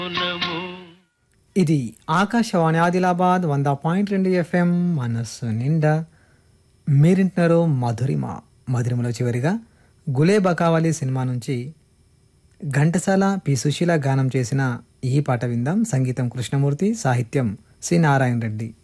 ఇది ఆకాశవాణి ఆదిలాబాద్ 100.2 FM మనస్సు నిండా. మీరింటున్నారు మధురిమలో చివరిగా గులే బకావలి సినిమా నుంచి ఘంటసాల పి సుశీల గానం చేసిన ఈ పాట విందాం. సంగీతం కృష్ణమూర్తి, సాహిత్యం సి నారాయణ రెడ్డి.